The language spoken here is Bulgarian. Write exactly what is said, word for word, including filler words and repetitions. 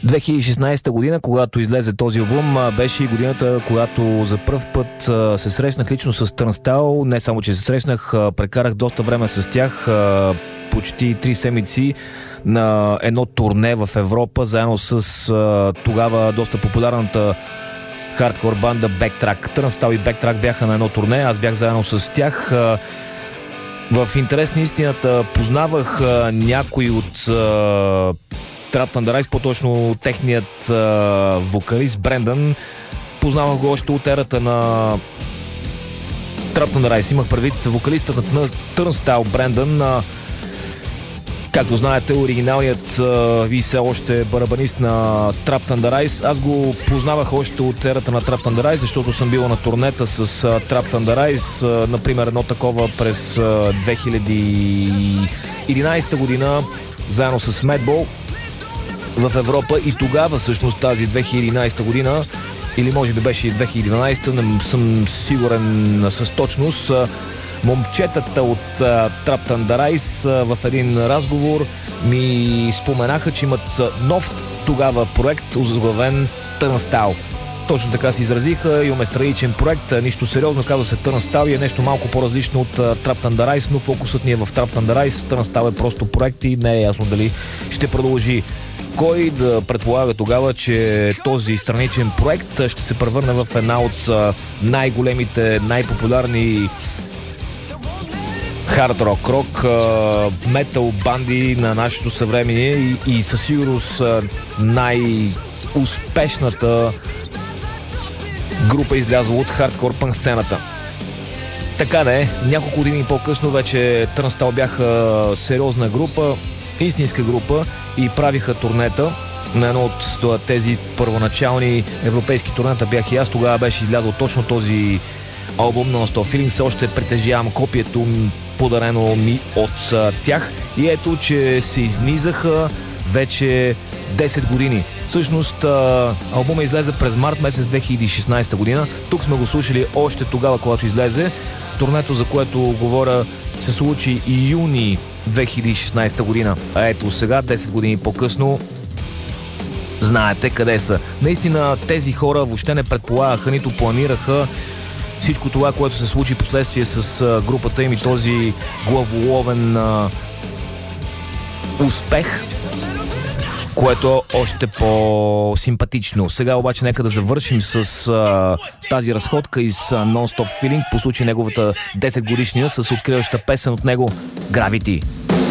две хиляди и шестнадесета година, когато излезе този албум, беше и годината, когато за пръв път се срещнах лично с Turnstile. Не само, че се срещнах, прекарах доста време с тях, почти три седмици на едно турне в Европа, заедно с тогава доста популярната хардкор банда Backtrack. Turnstile и Backtrack бяха на едно турне, аз бях заедно с тях. В интерес на истината познавах някой от Trapped Under Ice, по-точно техният а, вокалист Брендан. Познавах го още от ерата на Trapped Under Ice. Имах предвид вокалистът на Turnstile Брендан. А, както знаете, оригиналният а, и все още барабанист на Trapped Under Ice. Аз го познавах още от ерата на Trapped Under Ice, защото съм бил на турнета с а, Trapped Under Ice. А, например, едно такова през а, две хиляди и единадесета година, заедно с Madball в Европа, и тогава всъщност тази две хиляди и единадесета година, или може би беше и две хиляди и дванадесета, не съм сигурен с точност, момчетата от uh, Trapped Under Ice uh, в един разговор ми споменаха, че имат нов тогава проект, озаглавен Turnstile. Точно така се изразиха, имаме страничен проект, нищо сериозно, казва се Turnstile и е нещо малко по-различно от uh, Trapped Under Ice, но фокусът ни е в Trapped Under Ice. Turnstile е просто проект и не е ясно дали ще продължи. Кой да предполага тогава, че този страничен проект ще се превърне в една от най-големите, най-популярни хард рок, рок, метал банди на нашето съвремие и, и със сигурност най-успешната група, излязла от хардкор пънк сцената. Така да е, няколко години по-късно вече Turnstile бяха сериозна група, истинска група и правиха турнета. На едно от тези първоначални европейски турнета бях и аз. Тогава беше излязъл точно този албум на Non-Stop Feeling. Все още притежавам копието, подарено ми от а, тях. И ето, че се изнизаха вече десет години. Всъщност а, албумът излезе през март месец две хиляди и шестнадесета година. Тук сме го слушали още тогава, когато излезе. Турнето, за което говоря, се случи и юни две хиляди и шестнадесета година. А ето сега, десет години по-късно, знаете къде са. Наистина тези хора въобще не предполагаха, нито планираха всичко това, което се случи последствие с групата им и този главоловен а, успех, което е още по-симпатично. Сега обаче нека да завършим с а, тази разходка из Non-Stop Feeling по случай неговата десет годишнина с откриваща песен от него Gravity.